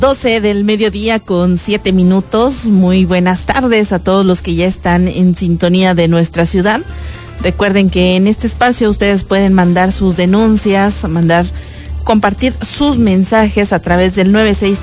12 del mediodía con 7 minutos. Muy buenas tardes a todos los que ya están en sintonía de nuestra ciudad. Recuerden que en este espacio ustedes pueden mandar sus denuncias, compartir sus mensajes a través del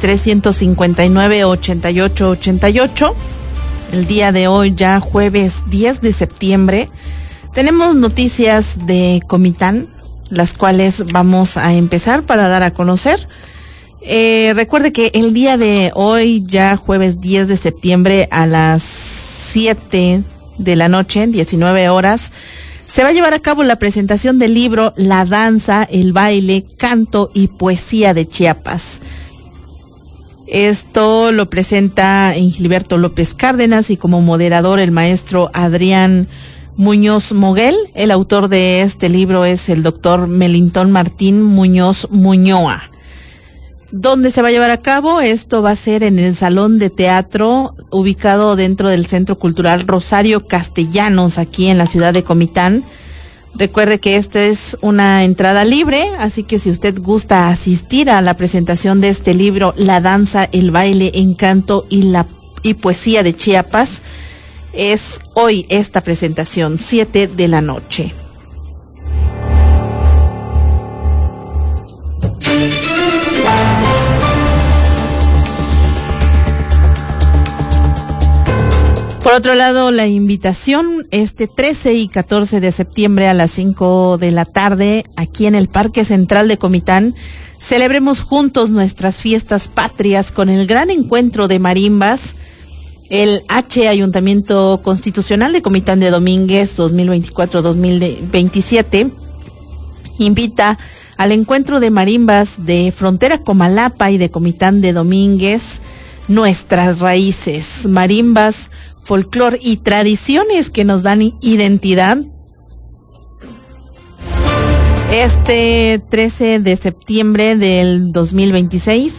963-159-8888. El día de hoy, ya jueves 10 de septiembre, tenemos noticias de Comitán, las cuales vamos a empezar para dar a conocer. Recuerde que el día de hoy, ya jueves 10 de septiembre, a las 7 de la noche, 19 horas, se va a llevar a cabo la presentación del libro La danza, el baile, canto y poesía de Chiapas. Esto lo presenta Gilberto López Cárdenas y como moderador el maestro Adrián Muñoz Moguel. El autor de este libro es el doctor Melitón Martín Muñoz Muñoa. ¿Dónde se va a llevar a cabo? Esto va a ser en el Salón de Teatro, ubicado dentro del Centro Cultural Rosario Castellanos, aquí en la ciudad de Comitán. Recuerde que esta es una entrada libre, así que si usted gusta asistir a la presentación de este libro, La danza, el baile, encanto y poesía de Chiapas, es hoy esta presentación, 7 de la noche. Por otro lado, la invitación este 13 y 14 de septiembre a las 5 de la tarde, aquí en el Parque Central de Comitán, celebremos juntos nuestras fiestas patrias con el gran encuentro de marimbas. El Ayuntamiento Constitucional de Comitán de Domínguez 2024-2027 invita al encuentro de marimbas de Frontera Comalapa y de Comitán de Domínguez, nuestras raíces, marimbas, folclor y tradiciones que nos dan identidad. Este 13 de septiembre del 2026,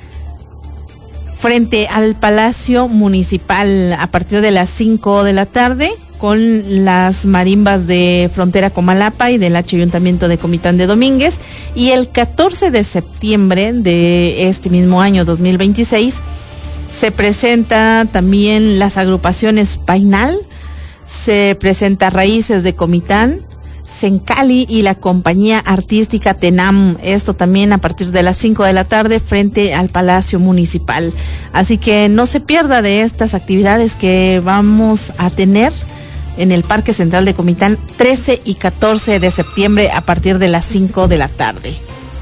frente al Palacio Municipal, a partir de las 5 de la tarde, con las marimbas de Frontera Comalapa y del Ayuntamiento de Comitán de Domínguez. Y el 14 de septiembre de este mismo año 2026, se presenta también las agrupaciones Painal, se presenta Raíces de Comitán, Sencali y la compañía artística Tenam. Esto también a partir de las 5 de la tarde frente al Palacio Municipal. Así que no se pierda de estas actividades que vamos a tener en el Parque Central de Comitán 13 y 14 de septiembre a partir de las 5 de la tarde.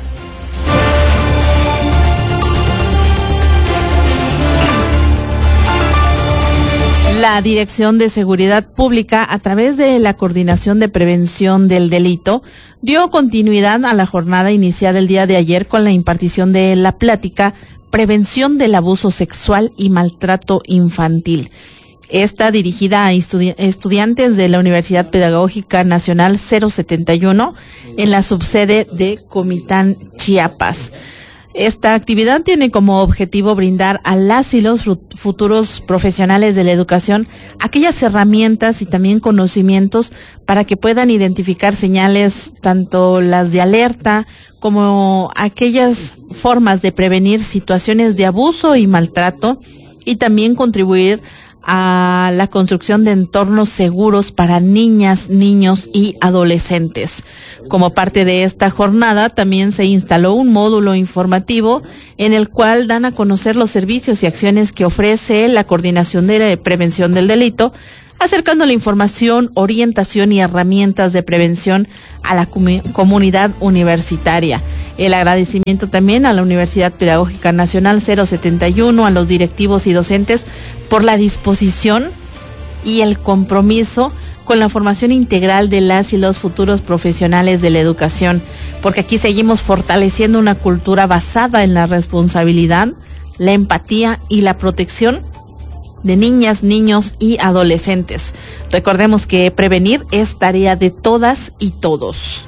La Dirección de Seguridad Pública, a través de la Coordinación de Prevención del Delito, dio continuidad a la jornada iniciada el día de ayer con la impartición de la plática Prevención del Abuso Sexual y Maltrato Infantil. Esta dirigida a estudiantes de la Universidad Pedagógica Nacional 071 en la subsede de Comitán, Chiapas. Esta actividad tiene como objetivo brindar a las y los futuros profesionales de la educación aquellas herramientas y también conocimientos para que puedan identificar señales, tanto las de alerta como aquellas formas de prevenir situaciones de abuso y maltrato, y también contribuir a la construcción de entornos seguros para niñas, niños y adolescentes. Como parte de esta jornada, también se instaló un módulo informativo en el cual dan a conocer los servicios y acciones que ofrece la Coordinación de Prevención del Delito, acercando la información, orientación y herramientas de prevención a la comunidad universitaria. El agradecimiento también a la Universidad Pedagógica Nacional 071, a los directivos y docentes por la disposición y el compromiso con la formación integral de las y los futuros profesionales de la educación, porque aquí seguimos fortaleciendo una cultura basada en la responsabilidad, la empatía y la protección de niñas, niños y adolescentes. Recordemos que prevenir es tarea de todas y todos.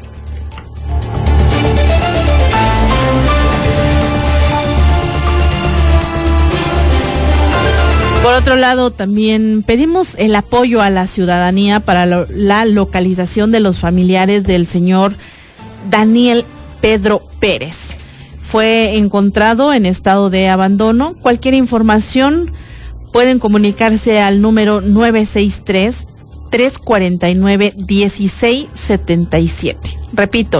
Por otro lado, también pedimos el apoyo a la ciudadanía para la localización de los familiares del señor Daniel Pedro Pérez. fue encontrado en estado de abandono. Cualquier información pueden comunicarse al número 963-349-1677. Repito,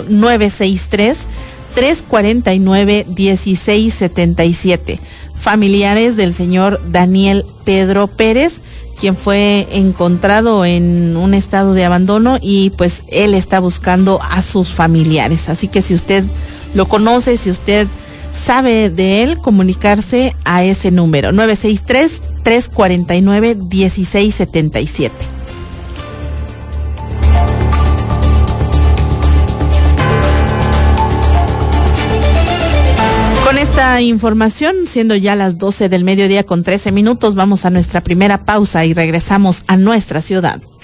963-349-1677. Familiares del señor Daniel Pedro Pérez, quien fue encontrado en un estado de abandono, y pues él está buscando a sus familiares. Así que si usted lo conoce, si usted sabe de él, comunicarse a ese número 963-349-1677. Con esta información, siendo ya las 12 del mediodía con 13 minutos, vamos a nuestra primera pausa y regresamos a nuestra ciudad.